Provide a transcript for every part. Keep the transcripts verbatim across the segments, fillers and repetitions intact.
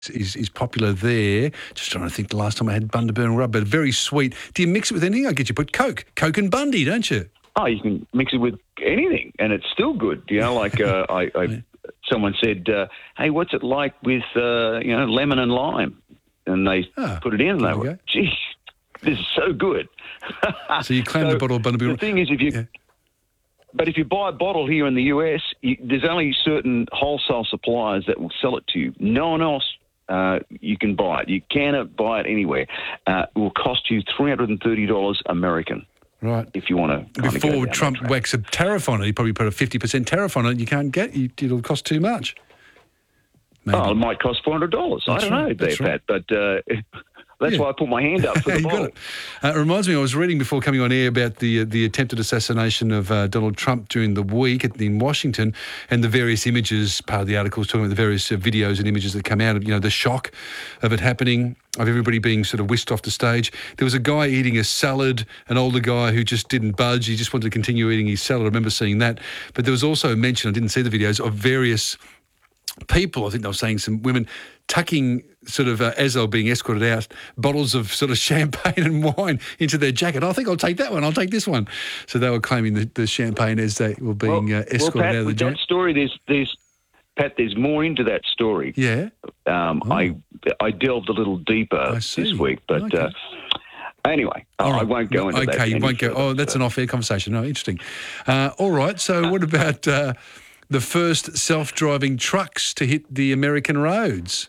is is popular there. Just trying to think the last time I had Bundaberg rub, but very sweet. Do you mix it with anything? I get you put Coke, Coke and Bundy, don't you? Oh, you can mix it with anything, and it's still good. You know, like uh, I, I, someone said, uh, "Hey, what's it like with uh, you know lemon and lime?" And they oh, put it in, and they went, "Geez, this is so good." So you claim so the bottle of Bundaberg. The thing is, if you yeah. But if you buy a bottle here in the U S, you, there's only certain wholesale suppliers that will sell it to you. No one else. Uh, you can buy it. You cannot buy it anywhere. Uh, it will cost you three hundred thirty dollars American. Right. If you want to. Before Trump whacks a tariff on it, he probably put a fifty percent tariff on it. You can't get it. It'll cost too much. Maybe. Oh, it might cost four hundred dollars. I don't right. know there, right. Pat, but uh, that's yeah. why I put my hand up for the bottle. It. Uh, it reminds me, I was reading before coming on air about the uh, the attempted assassination of uh, Donald Trump during the week in Washington, and the various images. Part of the article was talking about the various uh, videos and images that come out of, you know, the shock of it happening, of everybody being sort of whisked off the stage. There was a guy eating a salad, an older guy who just didn't budge. He just wanted to continue eating his salad. I remember seeing that. But there was also a mention, I didn't see the videos, of various people, I think they were saying some women, tucking sort of, uh, as they were being escorted out, bottles of sort of champagne and wine into their jacket. I think I'll take that one, I'll take this one. So they were claiming the, the champagne as they were being well, uh, escorted well, Pat, out of the with jacket. That story, there's, there's, Pat, there's more into that story. Yeah. Um, oh. I I delved a little deeper this week, but okay. uh, anyway, right. I won't go into okay, that. Okay, you won't go. Oh, that's so. An off-air conversation. No, interesting. Uh, all right, so what about uh, the first self-driving trucks to hit the American roads?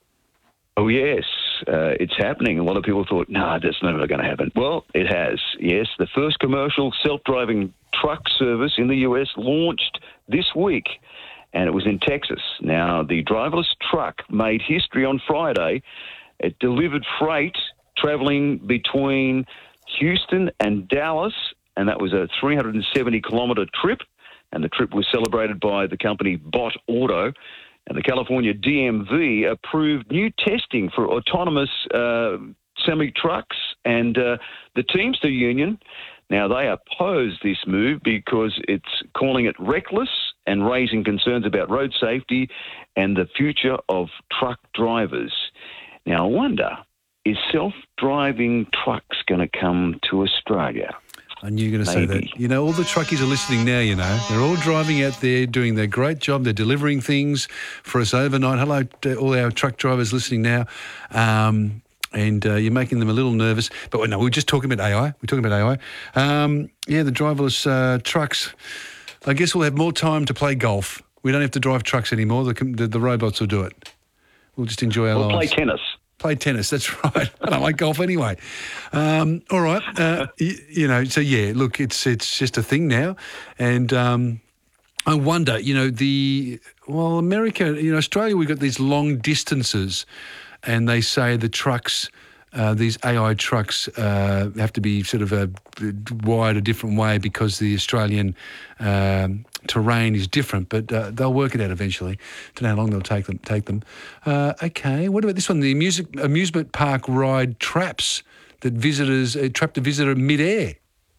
Oh, yes, uh, it's happening. A lot of people thought, no, nah, that's never going to happen. Well, it has, yes. The first commercial self-driving truck service in the U S launched this week, and it was in Texas. Now, the driverless truck made history on Friday. It delivered freight travelling between Houston and Dallas, and that was a three hundred seventy kilometre trip, and the trip was celebrated by the company Bot Auto. And the California D M V approved new testing for autonomous uh, semi-trucks, and uh, the Teamster Union, now they oppose this move because it's calling it reckless and raising concerns about road safety and the future of truck drivers. Now, I wonder, is self-driving trucks going to come to Australia? I knew you were going to say that. You know, all the truckies are listening now, you know. They're all driving out there, doing their great job. They're delivering things for us overnight. Hello to all our truck drivers listening now. Um, and uh, you're making them a little nervous. But no, we're just talking about A I. We're talking about A I. Um, yeah, the driverless uh, trucks. I guess we'll have more time to play golf. We don't have to drive trucks anymore. The, the, the robots will do it. We'll just enjoy our we'll lives. Play tennis. Play tennis, that's right. I don't like golf anyway. Um, all right, uh, you, you know, so yeah, look, it's it's just a thing now. And um, I wonder, you know, the, well, America, you know, Australia, we've got these long distances, and they say the trucks, uh, these A I trucks uh, have to be sort of a, wired a different way because the Australian um, terrain is different, but uh, they'll work it out eventually. Don't know how long they'll take them. Take them. Uh, okay, what about this one? The music, amusement park ride traps that visitors uh, trapped a visitor mid-air.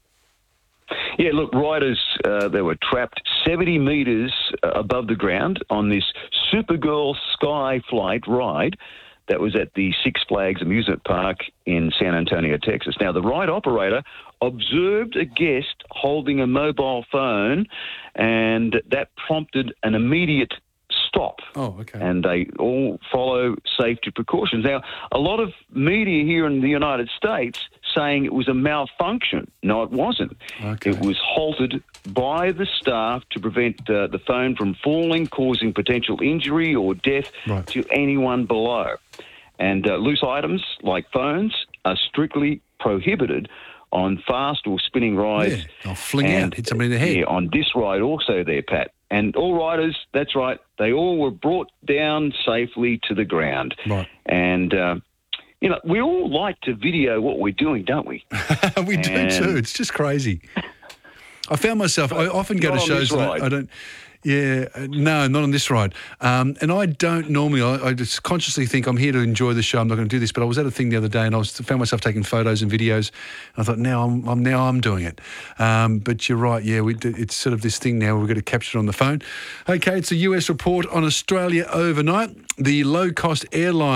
Yeah, look, riders, uh, they were trapped seventy metres above the ground on this Supergirl Sky Flight ride that was at the Six Flags amusement park in San Antonio, Texas. Now, the ride operator observed a guest holding a mobile phone, and that prompted an immediate stop. Oh, okay. And they all follow safety precautions. Now, a lot of media here in the United States saying it was a malfunction. No, it wasn't. Okay. It was halted by the staff to prevent uh, the phone from falling, causing potential injury or death right. to anyone below. And uh, loose items like phones are strictly prohibited on fast or spinning rides. Yeah, they'll fling and, out, hit somebody in the head. Yeah, on this ride also there, Pat. And all riders, that's right, they all were brought down safely to the ground. Right. And, uh, you know, we all like to video what we're doing, don't we? we and do too. It's just crazy. I found myself, I often go to shows and I, I don't... Yeah, uh, no, not on this ride. Um, and I don't normally, I, I just consciously think I'm here to enjoy the show. I'm not going to do this. But I was at a thing the other day and I was found myself taking photos and videos. And I thought, now I'm, I'm now I'm doing it. Um, but you're right. Yeah, we, it's sort of this thing now. We've got to capture it on the phone. Okay, it's a U S report on Australia overnight. The low-cost airline